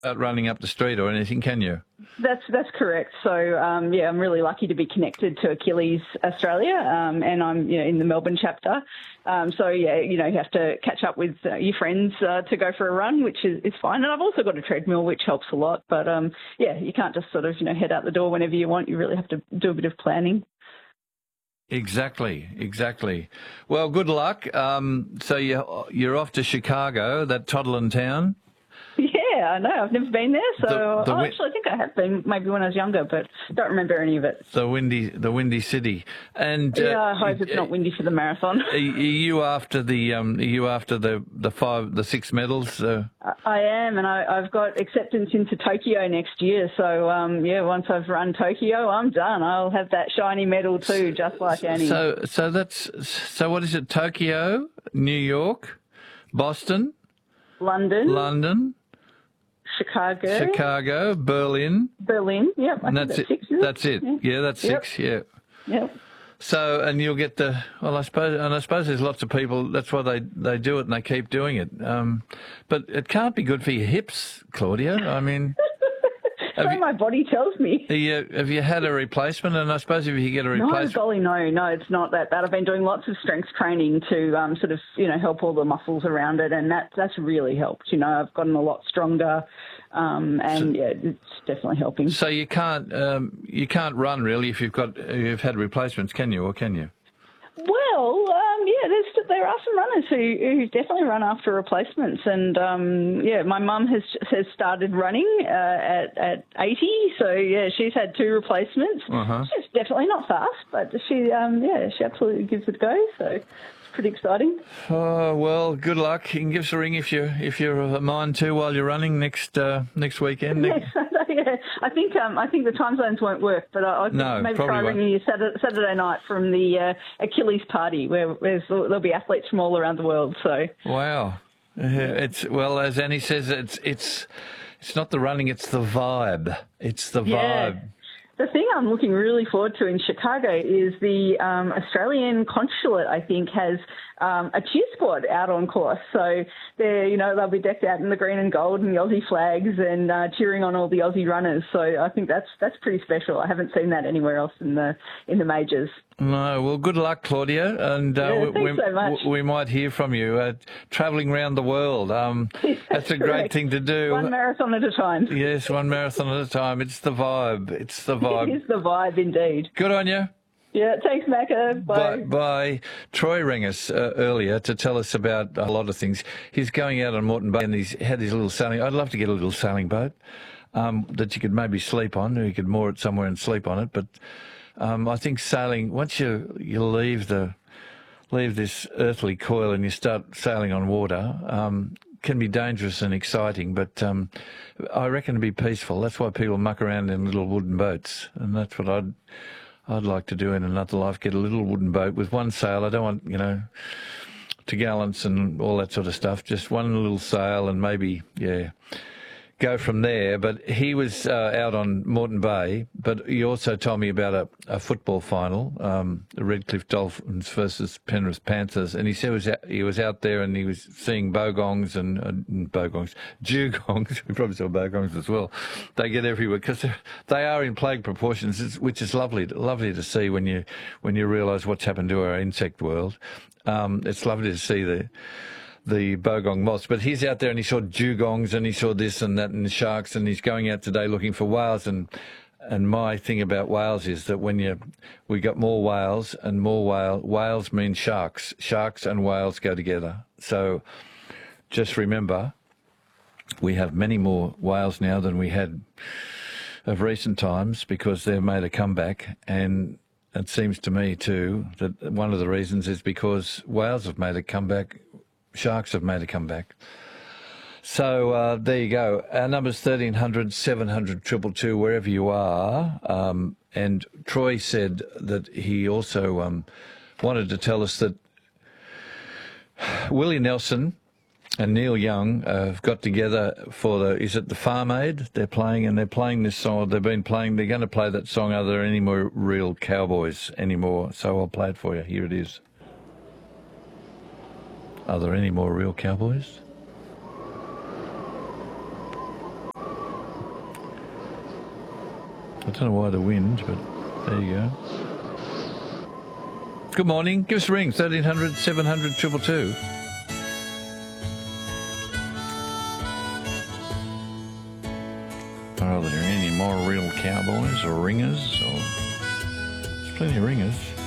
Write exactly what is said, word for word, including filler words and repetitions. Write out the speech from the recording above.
About running up the street or anything, can you? That's that's correct. So um, yeah, I'm really lucky to be connected to Achilles Australia, um, and I'm you know in the Melbourne chapter. Um, so yeah, you know you have to catch up with uh, your friends uh, to go for a run, which is, is fine. And I've also got a treadmill, which helps a lot. But um, yeah, you can't just sort of you know head out the door whenever you want. You really have to do a bit of planning. Exactly, exactly. Well, good luck. Um, so you you're off to Chicago, that toddling town. Yeah, I know. I've never been there, so The- the oh, wi- actually, I think I have been maybe when I was younger, but don't remember any of it. The windy, the windy city, and uh, Yeah, I hope it's not windy for the marathon. Are you after the um? Are you after the the five, the six medals? Uh, I I am, and I, I've got acceptance into Tokyo next year. So um, yeah, once I've run Tokyo, I'm done. I'll have that shiny medal too, just like Annie. so so that's so. What is it? Tokyo, New York, Boston, London, London, Chicago, Chicago, Berlin. Berlin. Yep, I And think that's that's it. six. Isn't it? That's it. Yeah, Yeah, that's Yep. six. Yeah. Yep. So, and you'll get the, well, I suppose, and I suppose there's lots of people, that's why they, they do it and they keep doing it. Um, but it can't be good for your hips, Claudia. I mean, So you- my body tells me. have you, have you had a replacement? And I suppose if you get a No, replacement. golly, no, no, it's not that bad. I've been doing lots of strength training to um, sort of, you know, help all the muscles around it, and that that's really helped. You know, I've gotten a lot stronger, um, and yeah, it's definitely helping. So you can't, um, you can't run really if you've got, you've had replacements, can you, or can you? Well, um, yeah, there's, there are some runners who, who definitely run after replacements, and um, yeah, my mum has has started running uh, at at eighty, so yeah, she's had two replacements. Uh-huh. She's definitely not fast, but she um, yeah, she absolutely gives it a go. So it's pretty exciting. Oh well, good luck. You can give us a ring if you if you're a mind to while you're running next uh, next weekend. Yes, yeah. I think um, I think the time zones won't work, but I, I could No, maybe probably try won't. ringing you Saturday, Saturday night from the uh, Achilles party, where where there'll be athletes from all around the world. So Wow, Uh, it's well as Annie says, it's it's it's not the running, it's the vibe. It's the Yeah. vibe. The thing I'm looking really forward to in Chicago is the um, Australian consulate, I think, has um, a cheer squad out on course. So they're, you know, they'll be decked out in the green and gold and the Aussie flags and uh, cheering on all the Aussie runners. So I think that's that's pretty special. I haven't seen that anywhere else in the in the majors. No, well, good luck, Claudia, and uh, Yeah, we, thanks we, so much. we might hear from you uh, travelling around the world. Um, that's a great correct. thing to do. One marathon at a time. Yes, one marathon at a time. It's the vibe. It's the vibe. It's the vibe indeed. Good on you. Yeah, thanks, Macca. Bye. Bye. Bye. Troy rang us uh, earlier to tell us about a lot of things. He's going out on Moreton Bay and he's had his little sailing. I'd love to get a little sailing boat um, that you could maybe sleep on. You could moor it somewhere and sleep on it. But um, I think sailing, once you, you leave the leave this earthly coil and you start sailing on water, um, can be dangerous and exciting, but um, I reckon it'd be peaceful. That's why people muck around in little wooden boats, and that's what I'd I'd like to do in another life, get a little wooden boat with one sail. I don't want, you know, topgallants and all that sort of stuff, just one little sail and maybe, yeah, go from there. But he was uh, out on Moreton Bay, but he also told me about a, a football final, um, the Redcliffe Dolphins versus Penrith Panthers, and he said he was out, he was out there and he was seeing bogongs and uh, bogongs, dugongs. We probably saw bogongs as well. They get everywhere because they are in plague proportions, which is lovely, lovely to see when you when you realise what's happened to our insect world. Um, it's lovely to see the. the bogong moths, but he's out there and he saw dugongs and he saw this and that and sharks, and he's going out today looking for whales. And and my thing about whales is that when you we got more whales and more whale whales mean sharks. Sharks and whales go together. So just remember, we have many more whales now than we had of recent times because they've made a comeback. And it seems to me too that one of the reasons is because whales have made a comeback. Sharks have made a comeback. So uh, there you go. Our number's thirteen hundred, seven hundred, two two two, wherever you are. Um, and Troy said that he also um, wanted to tell us that Willie Nelson and Neil Young uh, have got together for the, is it the Farm Aid? They're playing, and they're playing this song. They've been playing, they're going to play that song, Are There Any More Real Cowboys Anymore? So I'll play it for you. Here it is. Are there any more real cowboys? I don't know why the wind, but there you go. Good morning. Give us a ring, thirteen hundred, seven hundred, two two two. Are there any more real cowboys or ringers? Or... There's plenty of ringers.